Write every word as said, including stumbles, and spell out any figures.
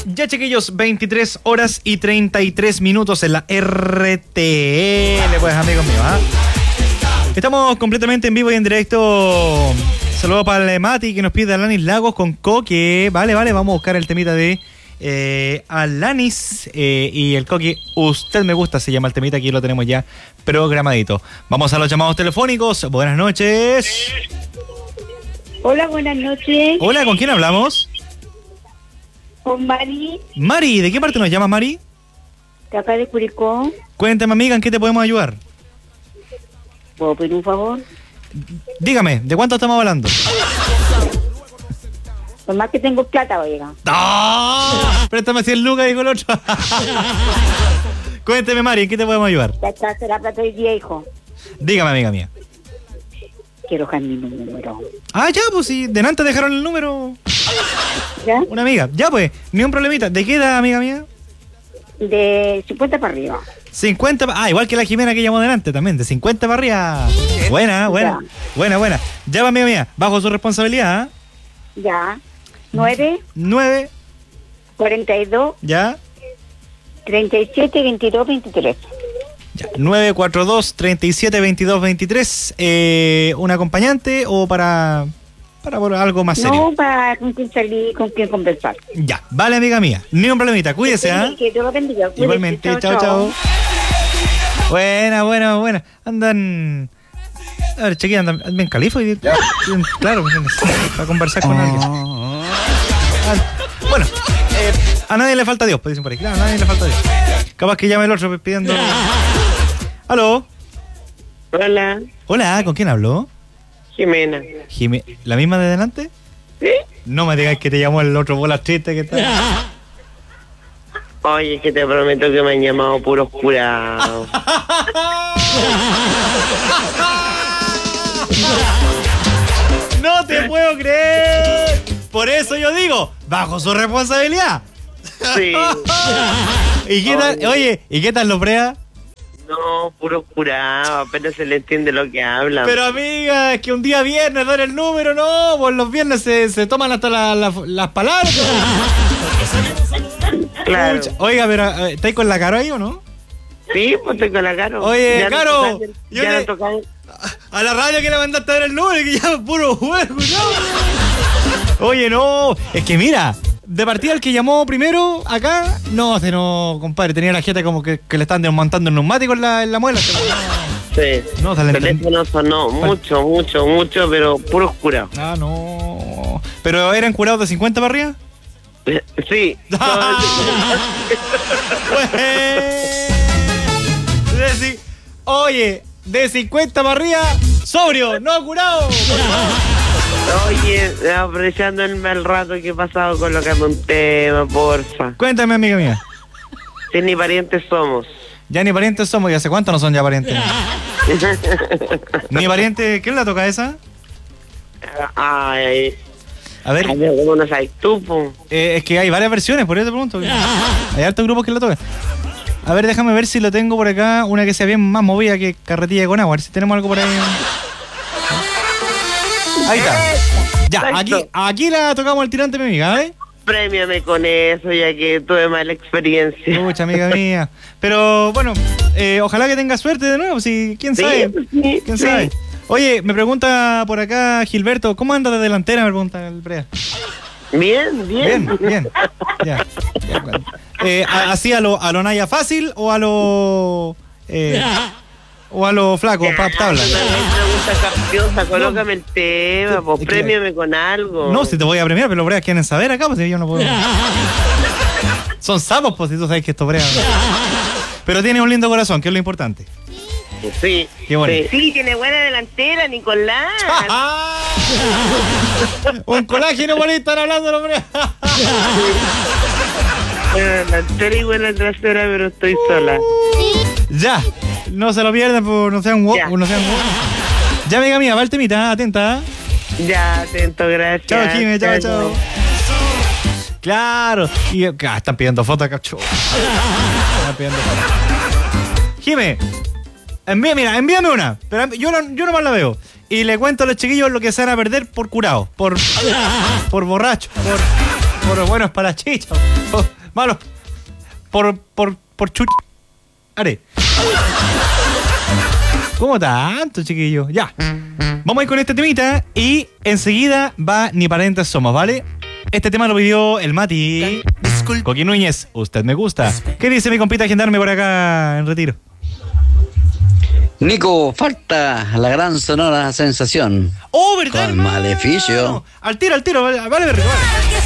Ya, chiquillos, veintitrés horas y treinta y tres minutos en la R T L, pues, amigos míos, ¿ah? Estamos completamente en vivo y en directo. Saludos para el Mati que nos pide Alanis Lagos con Coque. Vale, vale, vamos a buscar el temita de eh, Alanis eh, y el Coque. Usted me gusta, se llama el temita, aquí lo tenemos ya programadito. Vamos a los llamados telefónicos. Buenas noches. Hola, buenas noches. Hola, ¿con quién hablamos? Con Mari. Mari, ¿de qué parte nos llamas, Mari? De acá de Curicó. Cuéntame, amiga, ¿en qué te podemos ayudar? ¿Puedo pedir un favor? Dígame, ¿de cuánto estamos hablando? Por más que tengo plata, voy a llegar. ¡Ah! Préstame cien lucas, dijo el otro. Cuénteme, Mari, ¿en qué te podemos ayudar? Ya está, será plata hoy día, hijo. Dígame, amiga mía. Quiero dejar mi número. Ah, ya, pues si delante dejaron el número. ¿Ya? Una amiga. Ya, pues, ni un problemita. ¿De qué edad, amiga mía? De cincuenta para arriba. cincuenta. Ah, igual que la Jimena que llamó delante también. De cincuenta para arriba. Buena, buena. Ya. Buena, buena. Ya, amiga mía. Bajo su responsabilidad. ¿eh? Ya. nueve, nueve. cuarenta y dos, Ya. treinta y siete, veintidós, veintitrés. Ya. nueve cuatro dos, treinta y siete, veintidós, veintitrés. Eh, ¿Un acompañante o para, para por algo más serio? No, para con quién salir, con quién conversar. Ya. Vale, amiga mía. Ni un problemita. Cuídese, ¿ah? Que Dios lo bendiga. Cuídese. Igualmente. Chao, chao. Buena, buena, buena. Andan... A ver, chequea, andan bien califa y... Claro, para conversar con alguien. Ah, bueno, eh, a nadie le falta Dios, pues dicen por ahí. Claro, a nadie le falta Dios. Capaz que llame el otro pidiendo... ¿Aló? Hola, Hola, ¿con quién habló? Jimena. Jime... ¿La misma de delante? ¿Sí? No me digáis que te llamó el otro bolas triste que está... Oye, que te prometo que me han llamado puros curados. ¡No te puedo creer! Por eso yo digo, bajo su responsabilidad. Sí. ¿Y qué tal? Oye, ¿y qué tal los brea? No, puros curados, apenas se le entiende lo que hablan. Pero amiga, es que un día viernes dar el número, no, pues los viernes se, se toman hasta la, la, las palabras. Claro. Pucha, oiga, pero eh, ¿estáis con la Caro ahí o no? Sí, pues estoy con la Caro. Oye, Ya Caro, no tocan- yo ya le- no tocan- A la radio que le mandaste a ver el número y que ya puro juego, ¿no? Oye, no, es que mira, de partida el que llamó primero acá, no, se no, compadre, tenía la jeta como que, que le están desmontando el neumático en la, en la muela. Sí. No, sale El teléfono sonó mucho, mucho, mucho, pero puros curados. Ah, no. ¿Pero eran curados de cincuenta para arriba? Sí. De ci- Oye, de cincuenta para arriba, sobrio, no curado. Oye, aprovechando el mal rato que he pasado, colocando un tema, porfa. Cuéntame, amiga mía. Si ni parientes somos. Ya ni parientes somos, ¿y hace cuánto no son ya parientes? Ni parientes, ¿quién la toca esa? Ay, A ver, ay, ¿cómo no sabes tú, po? eh, es que hay varias versiones, por eso te pregunto. Hay altos grupos que la tocan. A ver, déjame ver si lo tengo por acá, una que sea bien más movida que carretilla con agua, a ver si tenemos algo por ahí. Ahí está. Ya, aquí, aquí la tocamos al tirante, mi amiga, ¿eh? Prémiame con eso, ya que tuve mala experiencia. Mucha amiga mía. Pero bueno, eh, ojalá que tenga suerte de nuevo, si quién Sí, sabe. sí, ¿Quién sí. sabe? Oye, me pregunta por acá Gilberto, ¿cómo anda de delantera? Me pregunta el Brea. Bien, bien. Bien, bien. Ya, ya, bueno. Eh, a- ¿Así a lo, a lo Naya fácil o a lo... Eh, o a lo flaco, Ya, pa, tabla? no me hagas pregunta capciosa, colócame el tema, pues Es que- prémiame con algo. No, si te voy a premiar, pero los Breas quieren saber acá, pues si yo no puedo. Son sapos, pues si tú sabes que estos Breas. Pero tiene un lindo corazón, que es lo importante. Sí. Qué bueno. Sí, sí, tiene buena delantera, Nicolás. Un colágeno por ahí están hablando los Breas. Buena delantera y buena trasera, pero estoy sola. Ya, no se lo pierdan, pues no sean Ya. guapos, no sean guapos. Ya, amiga mía, va el temita, atenta. Ya, atento, gracias. Chao, Jimmy, chao, chao. Claro, y ah, están pidiendo fotos, cacho. Están pidiendo fotos. Jimmy, envía, mira, envíame una, pero yo no, yo nomás la veo. Y le cuento a los chiquillos lo que se van a perder por curado, por, por borracho, por... Por buenos para chicha. Por, malos por, por, por chuch... Are. ¿Cómo tanto, chiquillo? Ya. Vamos a ir con este temita y enseguida va Ni Parientes Somos, ¿vale? Este tema lo pidió el Mati. Coqui Núñez, usted me gusta. ¿Qué dice mi compita Gendarme por acá en retiro? Nico, falta la gran sonora sensación. ¡Oh, verdad, Con hermano! Maleficio. Al tiro, al tiro, vale, vale, vale.